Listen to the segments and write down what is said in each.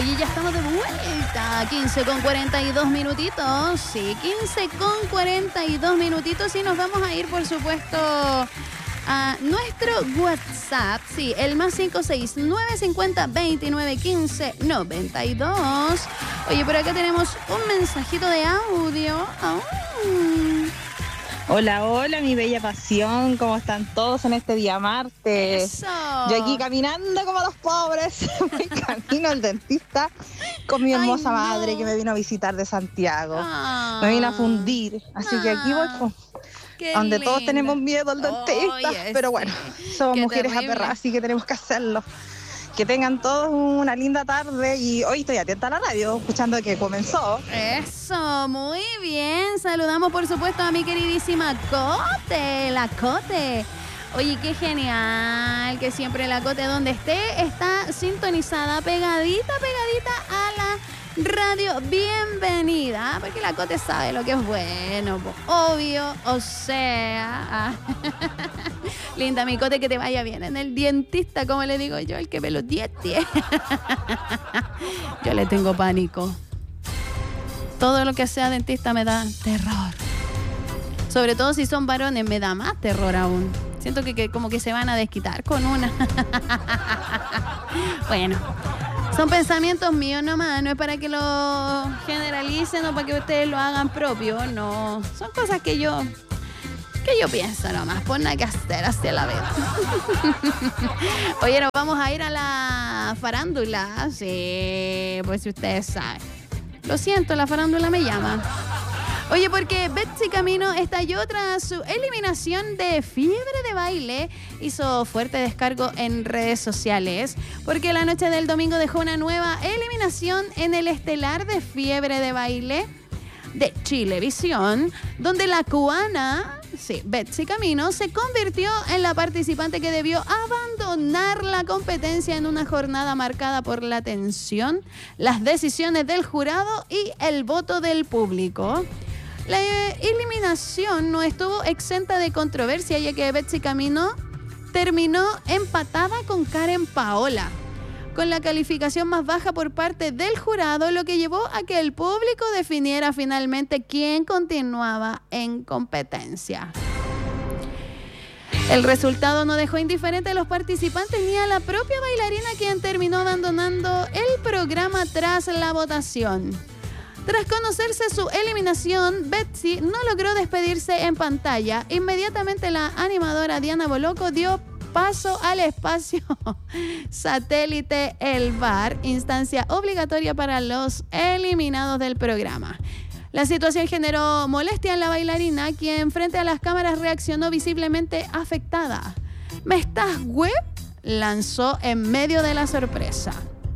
Oye, ya estamos de vuelta. 15:42 minutitos. Sí, 15:42 minutitos. Y nos vamos a ir, por supuesto, a nuestro WhatsApp. Sí, el más 56950291592. Oye, por acá tenemos un mensajito de audio. Hola, hola, mi bella pasión. ¿Cómo están todos en este día martes? Eso. Yo aquí caminando como los pobres. Voy camino al dentista con mi hermosa madre que me vino a visitar de Santiago. Me vino a fundir. Así que aquí voy donde linda. todos tenemos miedo al dentista. Oye, pero sí. bueno, somos Qué mujeres terrible. aperradas, así que tenemos que hacerlo. Que tengan todos una linda tarde y hoy estoy atenta a la radio, escuchando que comenzó. Eso, muy bien. Saludamos, por supuesto, a mi queridísima Cote, la Cote. Oye, qué genial que siempre la Cote, donde esté, está sintonizada, pegadita a la radio. Bienvenida, porque la Cote sabe lo que es bueno, obvio, o sea. Linda, mi Cote, que te vaya bien en el dentista, como le digo yo, el que me los dientes. Yo le tengo pánico. Todo lo que sea dentista me da terror. Sobre todo si son varones, me da más terror aún. Siento que como que se van a desquitar con una. Bueno, son pensamientos míos nomás. No es para que lo generalicen o para que ustedes lo hagan propio. No, son cosas que yo pienso nomás, por nada que hacer hacia la vida. Oye, nos vamos a ir a la farándula. Sí, pues si ustedes saben. Lo siento, la farándula me llama. Oye, porque Betsy Camino estalló tras su eliminación de Fiebre de Baile. Hizo fuerte descargo en redes sociales, porque la noche del domingo dejó una nueva eliminación en el estelar de Fiebre de Baile de Chilevisión, donde la cubana, sí, Betsy Camino, se convirtió en la participante que debió abandonar la competencia en una jornada marcada por la tensión, las decisiones del jurado y el voto del público. La eliminación no estuvo exenta de controversia, ya que Betsy Camino terminó empatada con Karen Paola, con la calificación más baja por parte del jurado, lo que llevó a que el público definiera finalmente quién continuaba en competencia. El resultado no dejó indiferente a los participantes ni a la propia bailarina, quien terminó abandonando el programa tras la votación. Tras conocerse su eliminación, Betsy no logró despedirse en pantalla. Inmediatamente la animadora Diana Boloco dio paso al espacio satélite El Bar, instancia obligatoria para los eliminados del programa. La situación generó molestia en la bailarina, quien frente a las cámaras reaccionó visiblemente afectada. ¿Me estás web?, lanzó en medio de la sorpresa.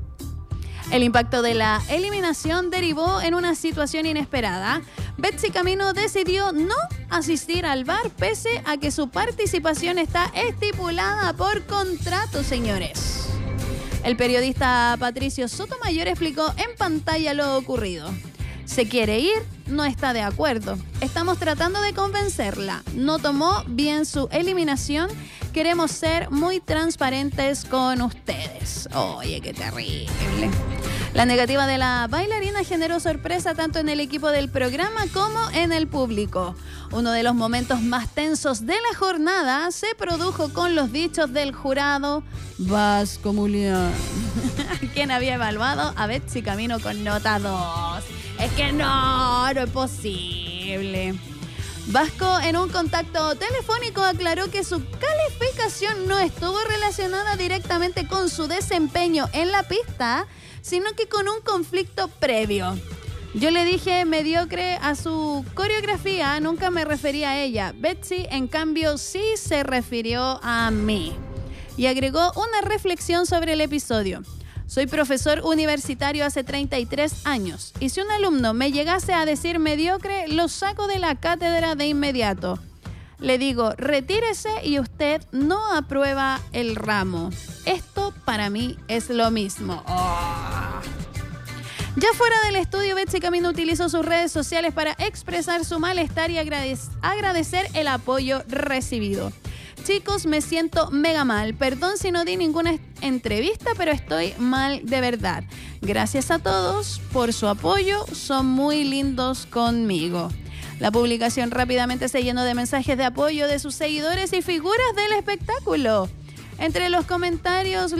El impacto de la eliminación derivó en una situación inesperada. Betsy Camino decidió no asistir al bar, pese a que su participación está estipulada por contrato, señores. El periodista Patricio Sotomayor explicó en pantalla lo ocurrido. Se quiere ir, no está de acuerdo. Estamos tratando de convencerla. No tomó bien su eliminación. Queremos ser muy transparentes con ustedes. Oye, qué terrible. La negativa de la bailarina generó sorpresa tanto en el equipo del programa como en el público. Uno de los momentos más tensos de la jornada se produjo con los dichos del jurado Vasco Mulián, quien había evaluado a Betsy Camino con nota 2. Es que no es posible. Vasco, en un contacto telefónico, aclaró que su calificación no estuvo relacionada directamente con su desempeño en la pista, sino que con un conflicto previo. Yo le dije mediocre a su coreografía, nunca me referí a ella. Betsy, en cambio, sí se refirió a mí. Y agregó una reflexión sobre el episodio. Soy profesor universitario hace 33 años y si un alumno me llegase a decir mediocre, lo saco de la cátedra de inmediato. Le digo, retírese y usted no aprueba el ramo. Esto para mí es lo mismo. Oh. Ya fuera del estudio, Betsy Camino utilizó sus redes sociales para expresar su malestar y agradecer el apoyo recibido. Chicos, me siento mega mal. Perdón si no di ninguna entrevista, pero estoy mal de verdad. Gracias a todos por su apoyo, son muy lindos conmigo. La publicación rápidamente se llenó de mensajes de apoyo de sus seguidores y figuras del espectáculo. Entre los comentarios,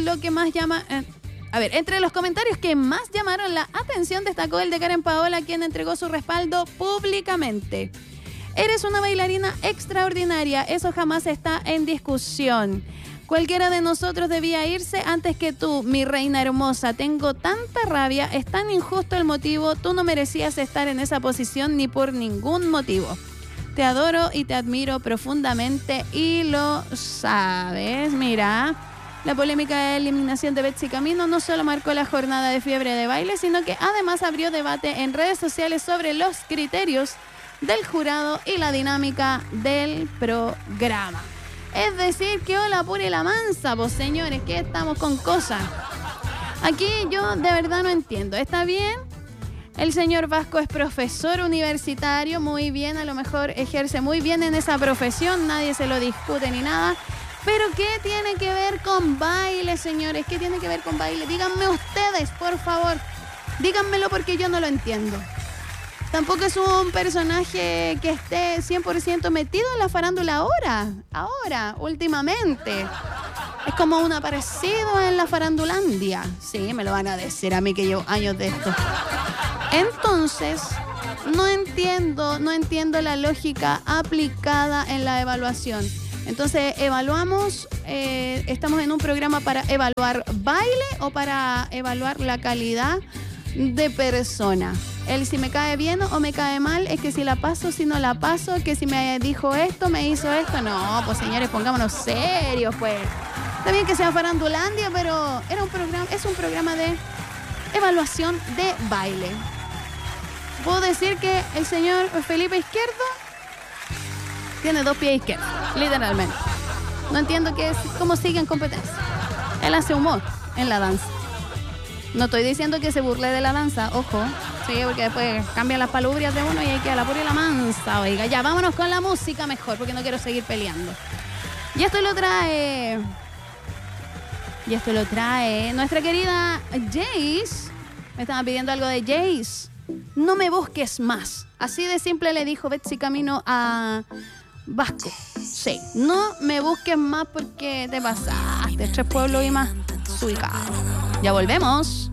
entre los comentarios que más llamaron la atención destacó el de Karen Paola, quien entregó su respaldo públicamente. Eres una bailarina extraordinaria, eso jamás está en discusión. Cualquiera de nosotros debía irse antes que tú, mi reina hermosa. Tengo tanta rabia, es tan injusto el motivo, tú no merecías estar en esa posición ni por ningún motivo. Te adoro y te admiro profundamente y lo sabes. Mira, la polémica de eliminación de Betsy Camino no solo marcó la jornada de fiebre de baile, sino que además abrió debate en redes sociales sobre los criterios del jurado y la dinámica del programa. Es decir, que hola pura y la mansa, pues señores, que estamos con cosas. Aquí yo de verdad no entiendo. ¿Está bien? El señor Vasco es profesor universitario, muy bien, a lo mejor ejerce muy bien en esa profesión, nadie se lo discute ni nada. Pero ¿qué tiene que ver con baile, señores? ¿Qué tiene que ver con baile? Díganme ustedes, por favor. Díganmelo porque yo no lo entiendo. Tampoco es un personaje que esté 100% metido en la farándula ahora, últimamente. Es como un aparecido en la farandulandia. Sí, me lo van a decir a mí que llevo años de esto. Entonces, no entiendo la lógica aplicada en la evaluación. Entonces, evaluamos, estamos en un programa para evaluar baile o para evaluar la calidad de persona. El si me cae bien o me cae mal, es que si la paso, si no la paso, que si me dijo esto, me hizo esto. No, pues señores, pongámonos serios, pues. Está bien que sea farandulandia, pero es un programa de evaluación de baile. Puedo decir que el señor Felipe Izquierdo tiene 2 pies izquierdos, literalmente. No entiendo cómo sigue en competencia. Él hace humor en la danza. No estoy diciendo que se burle de la danza, ojo. Sí, porque después cambian las palubrias de uno y hay que a la pura y la mansa, oiga. Ya, vámonos con la música mejor, porque no quiero seguir peleando. Y esto lo trae nuestra querida Jace. Me estaban pidiendo algo de Jace. No me busques más. Así de simple le dijo Betsy Camino a Vasco. Sí, no me busques más porque te pasaste. 3 pueblos y más. Suicado. Ya volvemos.